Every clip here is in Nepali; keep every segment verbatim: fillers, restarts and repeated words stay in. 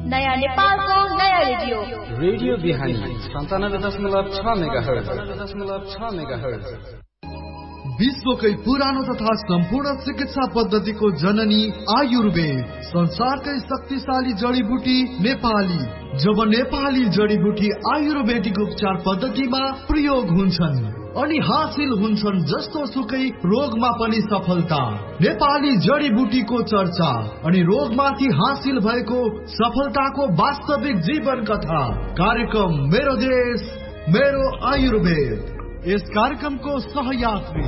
नयाँ नेपालको नयाँ रेडियो रेडियो बिहानी सन्तानब्बे दशमलव छ मेगाहर्ज दशमलव छ मेगाहर्ज विश्वकै पुरानो तथा सम्पूर्ण चिकित्सा पद्धतिको जननी आयुर्वेद, संसारकै शक्तिशाली जडीबुटी नेपाली। जब नेपाली जडीबुटी आयुर्वेदिक उपचार पद्धतिमा प्रयोग हुन्छन् अनि हासिल हुन्छन् जस्तो सुकै रोगमा पनि सफलता। नेपाली जडीबुटीको चर्चा अनि रोगमाथि हासिल भएको सफलताको वास्तविक जीवन कथा। कार्यक्रम मेरो देश मेरो आयुर्वेद। यस कार्यक्रमको सहयात्री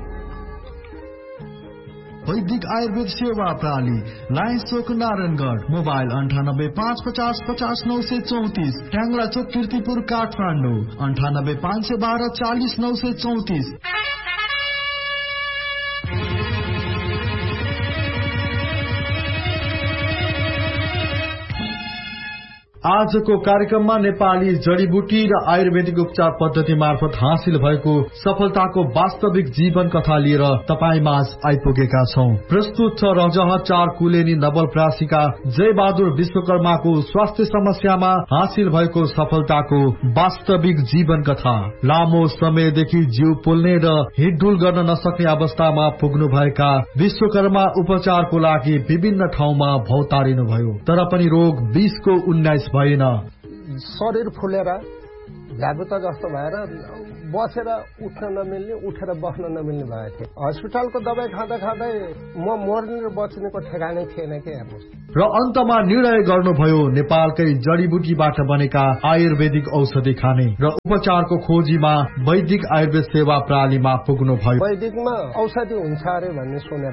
वैदिक आयुर्वेद सेवा प्रणाली, लायन्स चोक नारायणगढ। मोबाइल अंठानब्बे पाँच पचास पचास नौ सौ चौतीस। ट्याङ्ला चोक कीर्तिपुर काठमाडौँ अंठानब्बे पाँच सौ बारह चालीस नौ सौ चौतीस। आजको कार्यक्रममा नेपाली जडीबुटी र आयुर्वेदिक उपचार पद्धति मार्फत हासिल भएको सफलताको वास्तविक जीवन कथा लिएर तपाईँ माझ आइपुगेका छौं। प्रस्तुत छ रजह चार कुलेनी नवलप्रासीका जय बहादुर विश्वकर्माको स्वास्थ्य समस्यामा हासिल भएको सफलताको वास्तविक जीवन कथा। लामो समयदेखि जिउ पोल्ने र हिडडुल गर्न नसक्ने अवस्थामा पुग्नु भएका विश्वकर्मा उपचारको लागि विभिन्न ठाउँमा भौतारिनु भयो, तर पनि रोग बीसको उन्नाइस भएन। शरीर फुलेर भ्यागुता जस्तो भएर बसेर उठ्न नमिल्ने, उठेर बस्न नमिल्ने भएको थियो। हस्पिटलको दबाई खाँदा खाँदै म मर्ने र बच्नेको ठेगानै थिएन के हेर्नुहोस्। र अन्तमा निर्णय गर्नुभयो नेपालकै जडीबुटीबाट बनेका आयुर्वेदिक औषधि खाने र उपचारको खोजीमा वैदिक आयुर्वेद सेवा प्रणालीमा पुग्नु भयो। वैदिकमा औषधि हुन्छ अरे भन्ने सुनेर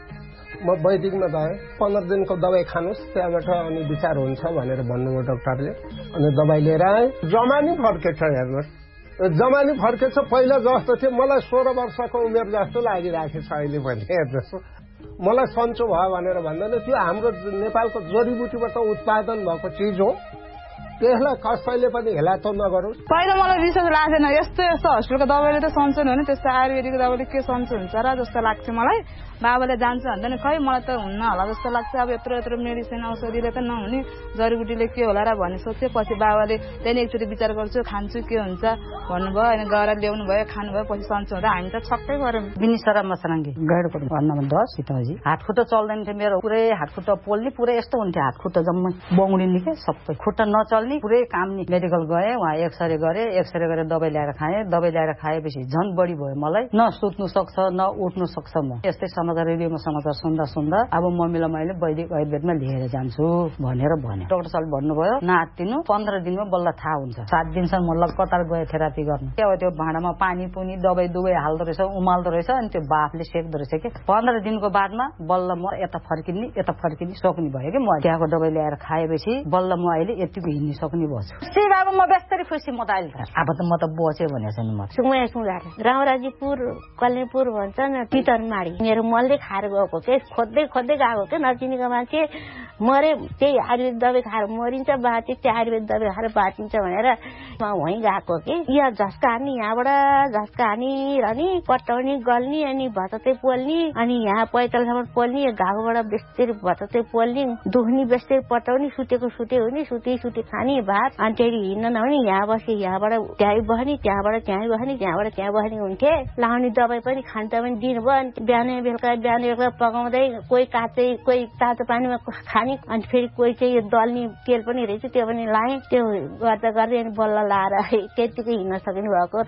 म वैदिकमा गएँ। पन्ध्र दिनको दबाई खानुहोस्, त्यहाँबाट अनि विचार हुन्छ भनेर भन्नुभयो डाक्टरले। अनि दबाई लिएर आएँ। जमानी फर्केछ हेर्नुहोस्, जमानी फर्केछ। पहिला जस्तो थियो मलाई सोह्र वर्षको उमेर जस्तो लागिरहेको छ अहिले पनि हेर्नुहोस्। मलाई सन्चो भयो भनेर भन्दैन, त्यो हाम्रो नेपालको जडीबुटीबाट उत्पादन भएको चिज हो, त्यसलाई कसैले पनि हेला त नगरोस्। पहिला मलाई विश्वास लागेन, यस्तो यस्तो हस्पिटलको दबाईले त सन्चो हुने, त्यस्तो आयुर्वेदिक दबाईले के सन्चो हुन्छ र जस्तो लाग्थ्यो मलाई। बाबाले जान्छ भन्दैन, खै मलाई त हुन्न होला जस्तो लाग्छ। अब यत्रो यत्रो मेडिसिन औषधिले त नहुने, जडीबुटीले के होला र भन्ने सोचे। पछि बाबाले त्यहाँदेखि एकचोटि विचार गर्छु, खान्छु के हुन्छ भन्नुभयो। अनि गएर ल्याउनु भयो, खानुभयो। पछि सन्चो हुँदा हामी त छक्कै गऱ्यौँ। बिनिसरा मसराङ्गी गैडको भन्नमा दस सीताजी हातखुट्टा चल्दैन थियो मेरो, पुरै हातखुट्टा पोल्ने, पुरै यस्तो हुन्थ्यो हातखुट्टा जम्मै बौडिने के सबै, खुट्टा नचल्ने, पुरै काम नि। मेडिकल गएँ, वहाँ एक्सरे गरेँ, एक्सरे गरेर दबाई ल्याएर खाएँ। दबाई ल्याएर खाएपछि झन् बढी भयो मलाई। न सुत्नु सक्छ न उठ्नु सक्छ। म यस्तै समाचार रेडियोमा समाचार सुन्दा सुन्दा अब मम्मीलाई मैले वैदिक आयुर्वेदमा लिएर जान्छु भनेर भने। डाक्टर साहबले भन्नुभयो नातिनु पन्ध्र दिनमा बल्ल थाहा हुन्छ। सात दिनसम्म म लगातार गएँ थेरापी गर्न। अब त्यो भाँडामा पानी पुनी दबाई दुबै हाल्दो रहेछ, उमाल्दो रहेछ, अनि त्यो बाफले सेक्दो रहेछ कि। पन्ध्र दिनको बादमा बल्ल म यता फर्किने यता फर्किने सक्ने भयो कि। म त्यहाँको दबाई ल्याएर खाएपछि बल्ल म अहिले यतिको हिँड्न सक्ने भएछु। सिर अब म बेस्तरी खुसी। म त अहिले त अब त म त बचे भनेको छैन। म सुङया सुङार रामराजीपुर कल्याणपुर भन्छ न, पितरमाडी मेरो मलले खाएर गएको के, खोज्दै खोज्दै गएको के। नचिनेको मान्छे मरे, त्यही आयुर्वेद दबाई खाएर मरिन्छ, बाँचे त्यो आयुर्वेद दबाई खाएर बाँचिन्छ भनेर वहीँ गएको कि। यहाँ झस्का हान्ने, यहाँबाट झस्का हानी र नि पटाउने गल्ने, अनि भतते पोल्ने, अनि यहाँ पैतालसम्म पोल्ने, घाउबाट बेस्तेरी भतते पोल्ने, दुख्ने बेस्तेरी पटाउने, सुतेको सुते हुने, सुते सुते खाने भात। अनि त्यही हिँड्न नहुने, यहाँ बसे यहाँबाट त्यहीँ बस्ने, त्यहाँबाट त्यहीँ बस्ने, त्यहाँबाट त्यहाँ बस्ने हुन्थे। लाउने दबाई पनि खान्छ पनि दिनुभयो। अनि बिहान बेलुका बिहान बेलुका पकाउँदै, कोही काँचै कोही तातो पानीमा खाने, अनि फेरि कोही चाहिँ यो दल्ने तेल पनि रहेछ त्यो पनि लाएँ। त्यो गर्दा गर्दै अनि बल्ल लाएर त्यतिकै हिँड्न सक्नु भएको।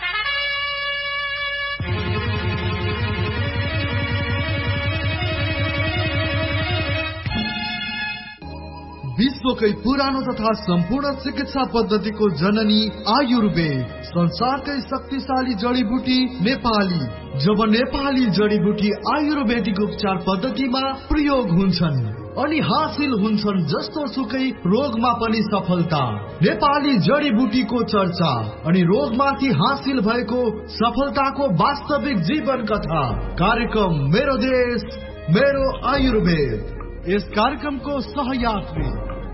विश्वकै पुरानो तथा सम्पूर्ण चिकित्सा पद्धतिको जननी आयुर्वेद, संसारकै शक्तिशाली जडीबुटी नेपाली। जब नेपाली जडीबुटी आयुर्वेदिक उपचार पद्धतिमा प्रयोग हुन्छन् अनि हासिल हुन्छन् जस्तो सुकै रोगमा पनि सफलता। नेपाली जडीबुटीको चर्चा अनि रोगमाथि हासिल भएको सफलताको वास्तविक जीवन कथा। कार्यक्रम मेरो देश मेरो आयुर्वेद। यस कार्यक्रमको सहयात्री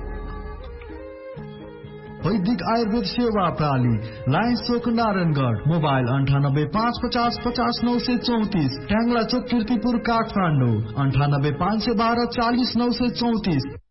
वैदिक आयुर्वेद सेवा प्रणाली, लायन्स चोक नारायणगढ। मोबाइल अंठानब्बे पाँच पचास पचास नौ सौ चौतीस। ट्याङ्ला चोक कीर्तिपुर काठमाडौँ अंठानब्बे पाँच सौ बारह चालीस नौ सौ चौतीस।